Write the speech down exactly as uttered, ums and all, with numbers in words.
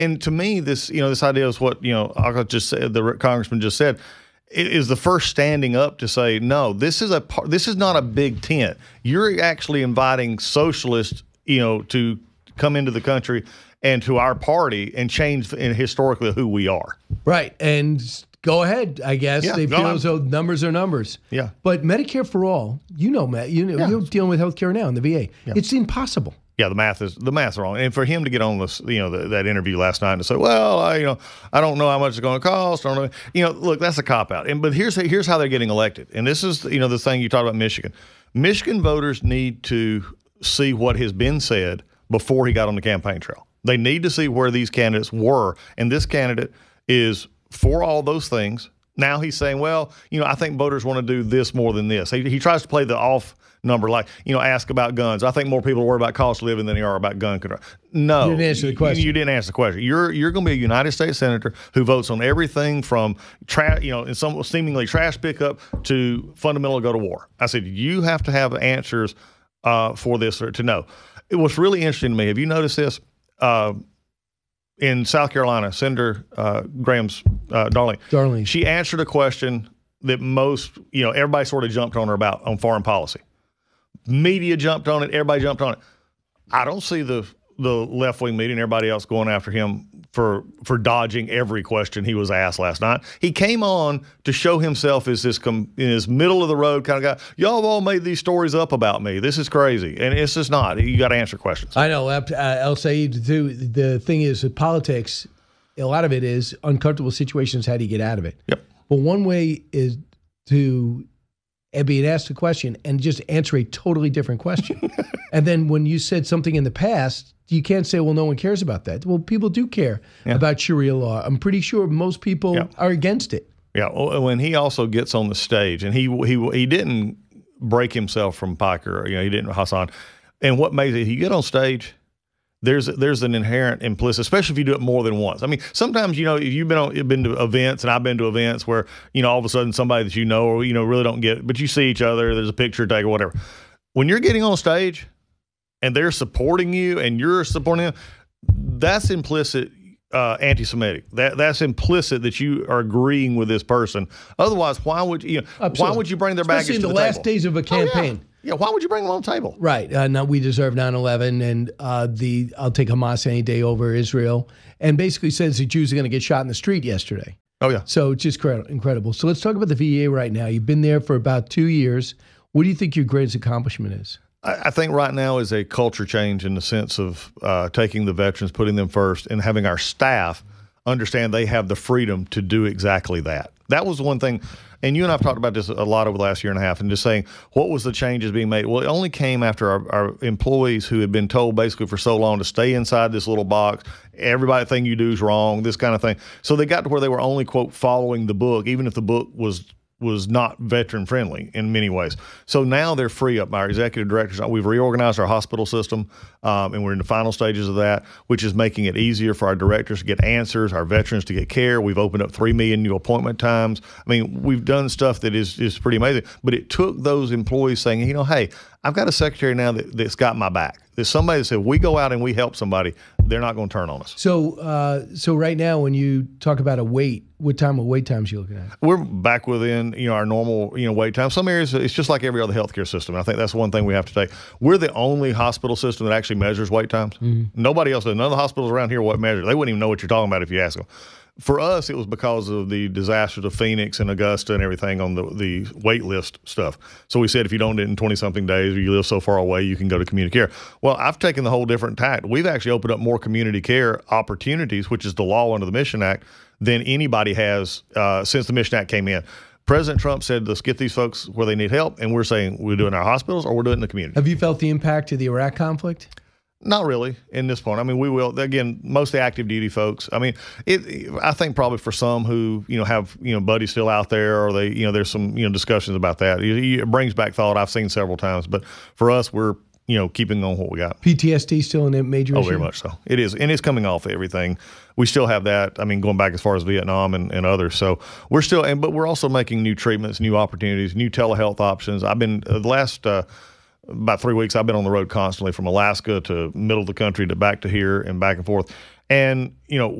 And to me, this, you know, this idea is what, you know, I just said, the congressman just said, is the first standing up to say, no, this is a this is not a big tent. You're actually inviting socialists, you know, to come into the country and to our party and change in historically who we are. Right. And go ahead, I guess. Yeah, they no, feel I'm, as though numbers are numbers. Yeah. But Medicare for all, you know, Matt, you know, yeah. you're dealing with healthcare now in the V A. Yeah. It's impossible. Yeah, the math is the math's wrong, and for him to get on this, you know, the, that interview last night and say, "Well, I, you know, I don't know how much it's going to cost." I don't know, you know, look, that's a cop out. And but here's here's how they're getting elected, and this is, you know, the thing you talked about Michigan. Michigan voters need to see what has been said before he got on the campaign trail. They need to see where these candidates were, and this candidate is for all those things. Now he's saying, "Well, you know, I think voters want to do this more than this." He, he tries to play the off. Number like, you know, ask about guns. I think more people are worried about cost of living than they are about gun control. No. You didn't answer the question. You, you didn't answer the question. You're you're going to be a United States senator who votes on everything from, tra- you know, in some seemingly trash pickup to fundamental go to war. I said, you have to have answers uh, for this or to know. It was really interesting to me. Have you noticed this? Uh, in South Carolina, Senator uh, Graham's uh, Darling. Darling. She answered a question that most, you know, everybody sort of jumped on her about on foreign policy. Media jumped on it. Everybody jumped on it. I don't see the the left wing media and everybody else going after him for for dodging every question he was asked last night. He came on to show himself as this com- in his middle of the road kind of guy. Y'all have all made these stories up about me. This is crazy, and it's just not. You got to answer questions. I know. Uh, I'll say too. The thing is, with politics, a lot of it is uncomfortable situations. How do you get out of it? Yep. But one way is to and being asked a question and just answer a totally different question. And then when you said something in the past, you can't say, well, no one cares about that. Well, people do care yeah. about Sharia law. I'm pretty sure most people yeah. are against it. Yeah. When he also gets on the stage, and he he he didn't break himself from Piker, you know, he didn't Hassan. And what makes it, you get on stage, there's there's an inherent implicit, especially if you do it more than once. I mean, sometimes, you know, if you've been on, you've been to events, and I've been to events where, you know, all of a sudden somebody that you know or, you know, really don't get, but you see each other, there's a picture take or whatever. When you're getting on stage and they're supporting you and you're supporting them, that's implicit uh, anti-Semitic. That that's implicit that you are agreeing with this person. Otherwise, why would you? Know, why would you bring their baggage to the table? Especially in the last days of a campaign. Oh, yeah. Yeah, why would you bring them on the table? Right. Uh, now we deserve nine eleven, and uh, the I'll take Hamas any day over Israel, and basically says the Jews are going to get shot in the street yesterday. Oh, yeah. So it's just cre- incredible. So let's talk about the V A right now. You've been there for about two years. What do you think your greatest accomplishment is? I, I think right now is a culture change in the sense of uh, taking the veterans, putting them first, and having our staff understand they have the freedom to do exactly that. That was one thing. And you and I have talked about this a lot over the last year and a half, and just saying, what was the changes being made? Well, it only came after our, our employees who had been told basically for so long to stay inside this little box. Everybody think you do is wrong, this kind of thing. So they got to where they were only, quote, following the book, even if the book was was not veteran friendly in many ways. So now they're free up. Our executive directors, we've reorganized our hospital system, um, and we're in the final stages of that, which is making it easier for our directors to get answers, our veterans to get care. We've opened up three million new appointment times. I mean, we've done stuff that is, is pretty amazing, but it took those employees saying, you know, hey, I've got a secretary now that, that's got my back. There's somebody that said, we go out and we help somebody, they're not going to turn on us. So uh, so right now, when you talk about a wait, what time of wait times are you looking at? We're back within, you know, our normal, you know, wait time. Some areas, it's just like every other healthcare system. I think that's one thing we have to take. We're the only hospital system that actually measures wait times. Mm-hmm. Nobody else does. None of the hospitals around here what measure. They wouldn't even know what you're talking about if you ask them. For us, it was because of the disasters of Phoenix and Augusta and everything on the, the wait list stuff. So we said if you don't do it in twenty-something days or you live so far away, you can go to community care. Well, I've taken the whole different tact. We've actually opened up more community care opportunities, which is the law under the Mission Act, than anybody has uh, since the Mission Act came in. President Trump said, let's get these folks where they need help, and we're saying we're doing it in our hospitals or we're doing it in the community. Have you felt the impact of the Iraq conflict? Not really in this point. I mean, we will, again, mostly active duty folks. I mean, it, I think probably for some who, you know, have, you know, buddies still out there, or they, you know, there's some, you know, discussions about that. It, it brings back thought I've seen several times, but for us, we're, you know, keeping on what we got. P T S D still a major oh, issue? Oh, very much so. It is. And it's coming off everything. We still have that. I mean, going back as far as Vietnam and, and others. So we're still, and but we're also making new treatments, new opportunities, new telehealth options. I've been, uh, the last, uh, about three weeks, I've been on the road constantly from Alaska to middle of the country to back to here and back and forth. And, you know,